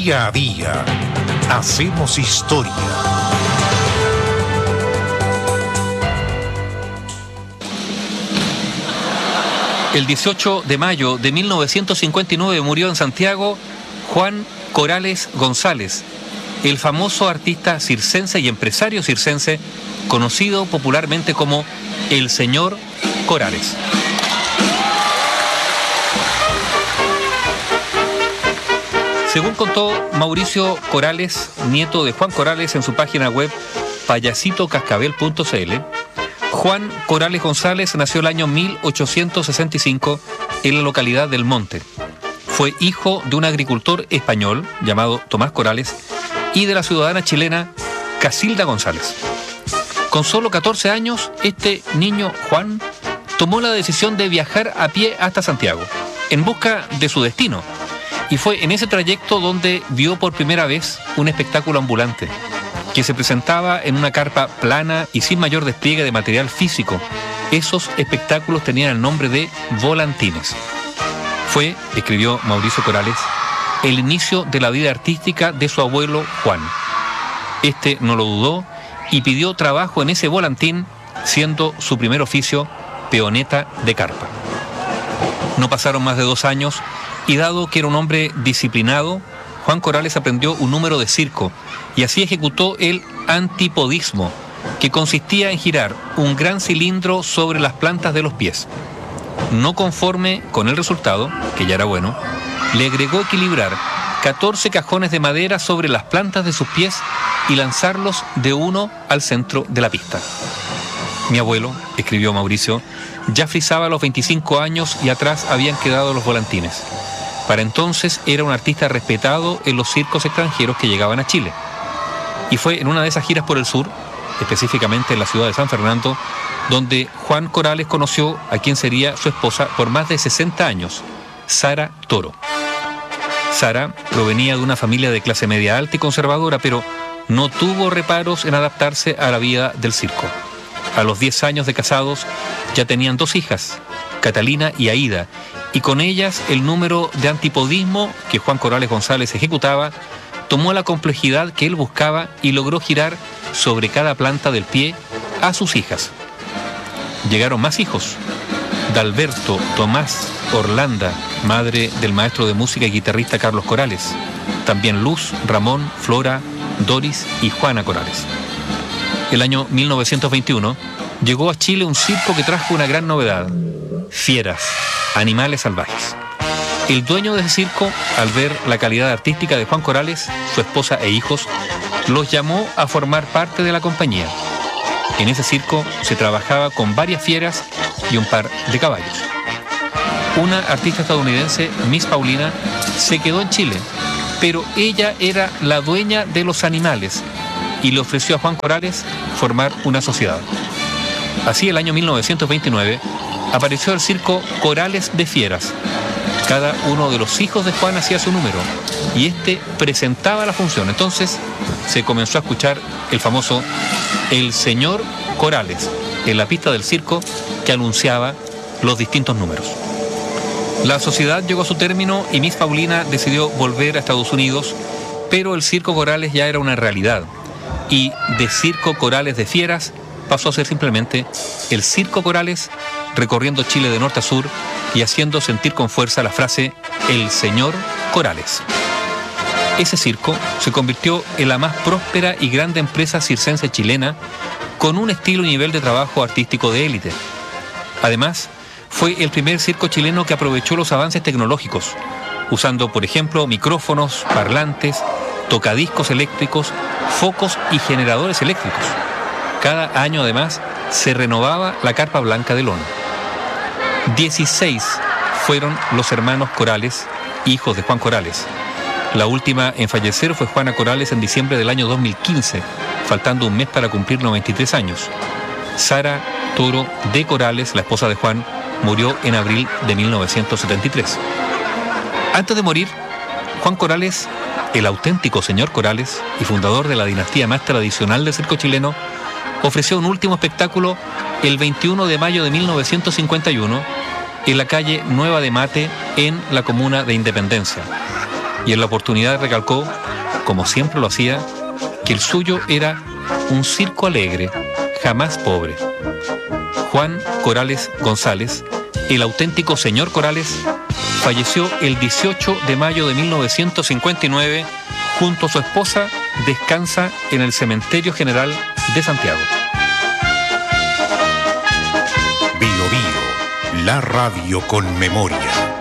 Día a día hacemos historia. El 18 de mayo de 1959 murió en Santiago Juan Corales González, el famoso artista circense y empresario circense, conocido popularmente como el Señor Corales. Según contó Mauricio Corales, nieto de Juan Corales, en su página web payasitocascabel.cl, Juan Corales González nació el año 1865 en la localidad del Monte. Fue hijo de un agricultor español llamado Tomás Corales y de la ciudadana chilena Casilda González. Con solo 14 años, este niño Juan tomó la decisión de viajar a pie hasta Santiago, en busca de su destino. Y fue en ese trayecto donde vio por primera vez un espectáculo ambulante, que se presentaba en una carpa plana y sin mayor despliegue de material físico. Esos espectáculos tenían el nombre de volantines. Fue, escribió Mauricio Corales, el inicio de la vida artística de su abuelo Juan. Este no lo dudó y pidió trabajo en ese volantín, siendo su primer oficio peoneta de carpa. No pasaron más de 2 años y, dado que era un hombre disciplinado, Juan Corales aprendió un número de circo y así ejecutó el antipodismo, que consistía en girar un gran cilindro sobre las plantas de los pies. No conforme con el resultado, que ya era bueno, le agregó equilibrar 14 cajones de madera sobre las plantas de sus pies y lanzarlos de uno al centro de la pista. Mi abuelo, escribió Mauricio, ya frisaba a los 25 años y atrás habían quedado los volantines. Para entonces era un artista respetado en los circos extranjeros que llegaban a Chile. Y fue en una de esas giras por el sur, específicamente en la ciudad de San Fernando, donde Juan Corales conoció a quien sería su esposa por más de 60 años, Sara Toro. Sara provenía de una familia de clase media alta y conservadora, pero no tuvo reparos en adaptarse a la vida del circo. A los 10 años de casados ya tenían 2 hijas, Catalina y Aída, y con ellas el número de antipodismo que Juan Corales González ejecutaba tomó la complejidad que él buscaba y logró girar sobre cada planta del pie a sus hijas. Llegaron más hijos: Dalberto, Tomás, Orlanda, madre del maestro de música y guitarrista Carlos Corales, también Luz, Ramón, Flora, Doris y Juana Corales. El año 1921 llegó a Chile un circo que trajo una gran novedad: fieras, animales salvajes. El dueño de ese circo, al ver la calidad artística de Juan Corales, su esposa e hijos, los llamó a formar parte de la compañía. En ese circo se trabajaba con varias fieras y un par de caballos. Una artista estadounidense, Miss Paulina, se quedó en Chile, pero ella era la dueña de los animales y le ofreció a Juan Corales formar una sociedad. Así, el año 1929, apareció el circo Corales de Fieras. Cada uno de los hijos de Juan hacía su número y este presentaba la función. Entonces se comenzó a escuchar el famoso El Señor Corales en la pista del circo, que anunciaba los distintos números. La sociedad llegó a su término y Miss Paulina decidió volver a Estados Unidos, pero el circo Corales ya era una realidad y de circo Corales de Fieras pasó a ser simplemente el circo Corales, recorriendo Chile de norte a sur y haciendo sentir con fuerza la frase El Señor Corales. Ese circo se convirtió en la más próspera y grande empresa circense chilena, con un estilo y nivel de trabajo artístico de élite. Además, fue el primer circo chileno que aprovechó los avances tecnológicos, usando, por ejemplo, micrófonos, parlantes, tocadiscos eléctricos, focos y generadores eléctricos. Cada año, además, se renovaba la carpa blanca de lona. 16 fueron los hermanos Corales, hijos de Juan Corales. La última en fallecer fue Juana Corales en diciembre del año 2015, faltando un mes para cumplir 93 años. Sara Toro de Corales, la esposa de Juan, murió en abril de 1973. Antes de morir, Juan Corales, el auténtico señor Corales y fundador de la dinastía más tradicional del circo chileno, ofreció un último espectáculo el 21 de mayo de 1951 en la calle Nueva de Mate, en la comuna de Independencia. y en la oportunidad recalcó, como siempre lo hacía, que el suyo era un circo alegre, jamás pobre. Juan Corales González, el auténtico señor Corales, falleció el 18 de mayo de 1959. Junto a su esposa, descansa en el Cementerio General de Santiago. Bio Bio, la radio con memoria.